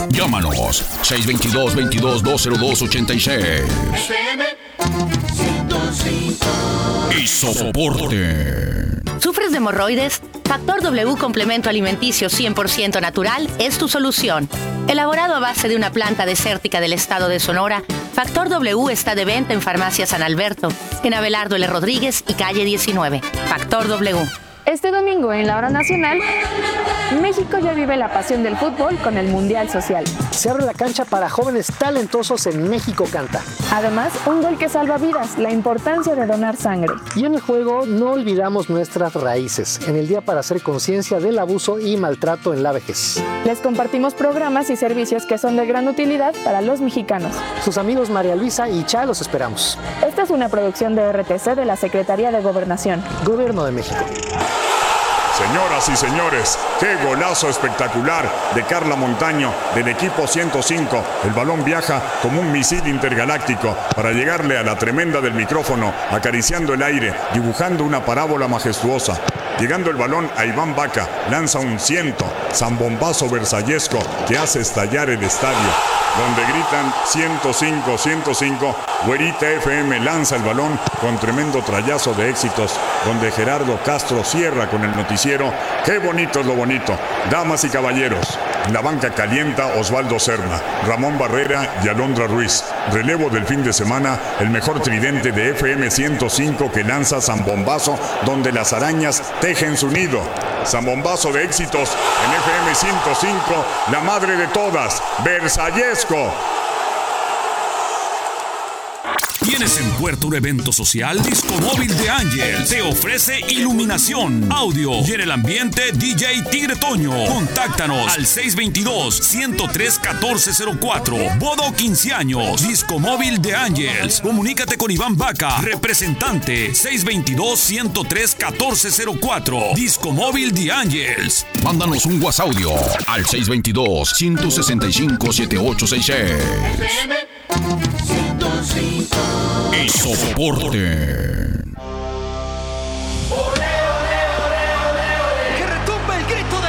Llámanos 622-22-202-86. FM 105. Y soporte. ¿Sufres de hemorroides? Factor W complemento alimenticio 100% natural es tu solución. Elaborado a base de una planta desértica del estado de Sonora, Factor W está de venta en Farmacia San Alberto, en Abelardo L. Rodríguez y calle 19. Factor W. Este domingo en la Hora Nacional, México ya vive la pasión del fútbol con el Mundial Social. Se abre la cancha para jóvenes talentosos en México Canta. Además, un gol que salva vidas, la importancia de donar sangre. Y en el juego no olvidamos nuestras raíces, en el Día para hacer conciencia del abuso y maltrato en la vejez. Les compartimos programas y servicios que son de gran utilidad para los mexicanos. Sus amigos María Luisa y Cha los esperamos. Esta es una producción de RTC de la Secretaría de Gobernación. Gobierno de México. Señoras y señores, qué golazo espectacular de Carla Montaño del equipo 105. El balón viaja como un misil intergaláctico para llegarle a la tremenda del micrófono, acariciando el aire, dibujando una parábola majestuosa. Llegando el balón a Iván Vaca, lanza un ciento, zambombazo versallesco que hace estallar el estadio. Donde gritan 105, 105, Güerita FM lanza el balón con tremendo trayazo de éxitos, donde Gerardo Castro cierra con el noticiero. ¡Qué bonito es lo bonito! Damas y caballeros, en la banca calienta Osvaldo Serna, Ramón Barrera y Alondra Ruiz. Relevo del fin de semana, el mejor tridente de FM 105 que lanza Zambombazo, donde las arañas tejen su nido. Zambombazo de éxitos en FM 105, la madre de todas, Versallesco. ¿Tienes en puerta un evento social? Disco Móvil de Ángel te ofrece iluminación, audio y en el ambiente DJ Tigre Toño. Contáctanos al 622-103-1404. Boda o 15 años. Disco Móvil de Ángels. Comunícate con Iván Vaca, representante 622-103-1404. Disco Móvil de Ángels. Mándanos un WhatsApp audio al 622-165-7866. FM 105. Y soporte.